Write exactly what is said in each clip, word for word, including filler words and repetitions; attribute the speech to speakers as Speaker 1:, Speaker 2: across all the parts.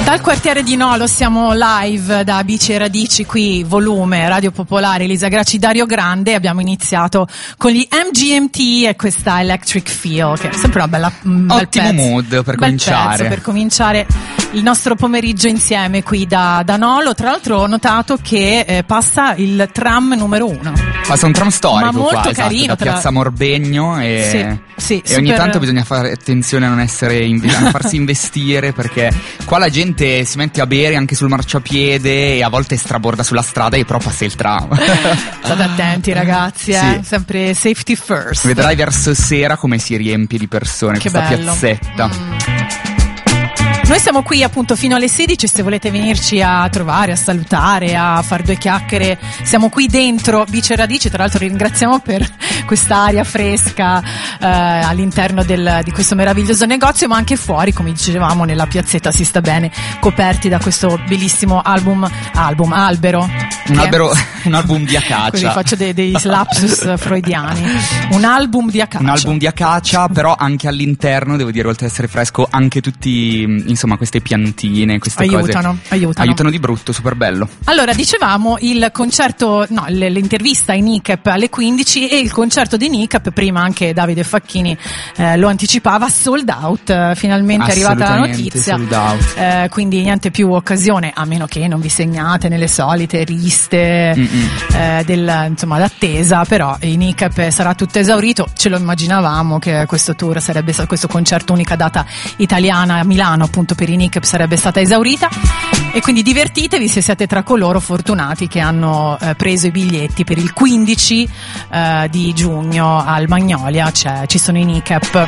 Speaker 1: Dal quartiere di Nolo siamo live da Bici e Radici, qui volume Radio Popolare, Elisa Gracci, Dario Grande. Abbiamo iniziato con gli M G M T e questa Electric Feel, che è sempre una bella un bel
Speaker 2: ottimo
Speaker 1: pezzo,
Speaker 2: mood per
Speaker 1: bel
Speaker 2: cominciare
Speaker 1: pezzo per cominciare il nostro pomeriggio insieme qui da, da Nolo. Tra l'altro ho notato che eh, passa il tram numero uno.
Speaker 2: Passa un tram storico,
Speaker 1: ma molto
Speaker 2: qua,
Speaker 1: carino,
Speaker 2: esatto, da
Speaker 1: tra...
Speaker 2: Piazza Morbegno e,
Speaker 1: sì, sì,
Speaker 2: e
Speaker 1: super...
Speaker 2: ogni tanto bisogna fare attenzione a non essere in, a non farsi investire, perché qua la gente si mette a bere anche sul marciapiede e a volte straborda sulla strada e però passa il tram.
Speaker 1: State attenti ragazzi, eh?
Speaker 2: Sì.
Speaker 1: Sempre safety first.
Speaker 2: Vedrai verso sera come si riempie di persone
Speaker 1: che
Speaker 2: questa
Speaker 1: bello.
Speaker 2: piazzetta.
Speaker 1: Mm. Noi siamo qui appunto fino alle sedici, se volete venirci a trovare, a salutare, a fare due chiacchiere, siamo qui dentro Bici e Radici. Tra l'altro ringraziamo per quest'aria fresca eh, all'interno del, di questo meraviglioso negozio, ma anche fuori, come dicevamo, nella piazzetta si sta bene, coperti da questo bellissimo album, album, albero.
Speaker 2: Un albero, un album di acacia.
Speaker 1: Così faccio dei, dei lapsus freudiani. Un album di acacia.
Speaker 2: Un album di acacia, però anche all'interno, devo dire, oltre ad essere fresco, anche tutti, insomma, queste piantine, queste
Speaker 1: aiutano,
Speaker 2: cose
Speaker 1: aiutano.
Speaker 2: aiutano di brutto, super bello.
Speaker 1: Allora, dicevamo il concerto, no, l'intervista ai N I C E P alle quindici e il concerto di N I C E P, prima anche Davide Facchini eh, lo anticipava, sold out, finalmente è arrivata la notizia.
Speaker 2: Sold out.
Speaker 1: Eh, quindi niente più occasione, a meno che non vi segnate nelle solite riste eh, del, insomma, d'attesa, però il N I C E P sarà tutto esaurito. Ce lo immaginavamo che questo tour sarebbe, questo concerto, unica data italiana a Milano appunto per i N I C E P, sarebbe stata esaurita, e quindi divertitevi se siete tra coloro fortunati che hanno eh, preso i biglietti per il quindici eh, di giugno al Magnolia. Cioè, ci sono i N I C E P.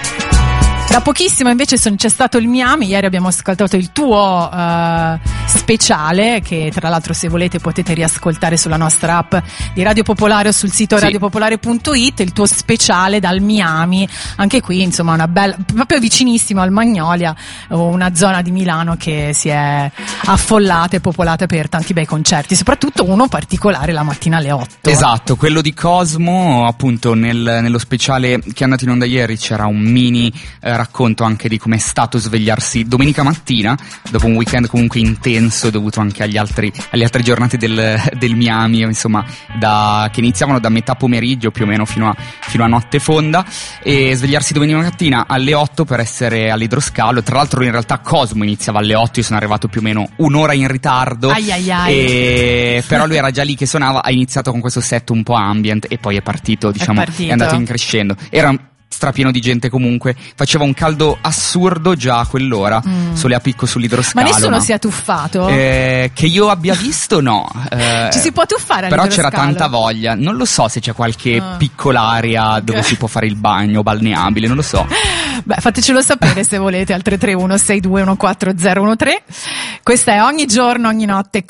Speaker 1: Da pochissimo invece son, c'è stato il Miami. Ieri abbiamo ascoltato il tuo uh, speciale, che tra l'altro, se volete, potete riascoltare sulla nostra app di Radio Popolare o sul sito sì. radiopopolare punto it, il tuo speciale dal Miami. Anche qui, insomma, una bella, proprio vicinissimo al Magnolia, una zona di Milano che si è affollata e popolata per tanti bei concerti, soprattutto uno particolare la mattina alle otto.
Speaker 2: Esatto, quello di Cosmo, appunto nel, nello speciale che è andato in onda ieri c'era un mini eh, racconto anche di come è stato svegliarsi domenica mattina dopo un weekend comunque intenso dovuto anche agli altri alle altre giornate del, del Miami, insomma, da, che iniziavano da metà pomeriggio più o meno fino a, fino a notte fonda, e svegliarsi domenica mattina alle otto per essere all'idroscalo. Tra l'altro in realtà Cosmo iniziava alle otto, io sono arrivato più o meno un'ora in ritardo,
Speaker 1: ai ai ai.
Speaker 2: E, però lui era già lì che suonava, ha iniziato con questo set un po' ambient e poi è partito, diciamo, è, partito. è andato in crescendo. Era strapieno di gente comunque, faceva un caldo assurdo già a quell'ora, mm. sole a picco sull'idroscalo.
Speaker 1: Ma nessuno
Speaker 2: ma...
Speaker 1: si è tuffato?
Speaker 2: Eh, che io abbia visto no. Eh,
Speaker 1: Ci si può tuffare
Speaker 2: però
Speaker 1: all'idroscalo?
Speaker 2: C'era tanta voglia, non lo so se c'è qualche
Speaker 1: ah.
Speaker 2: piccola area dove si può fare il bagno balneabile, non lo so.
Speaker 1: Beh, fatecelo sapere se volete al tre tre uno sei due uno quattro zero uno tre. Questa è Ogni giorno, ogni notte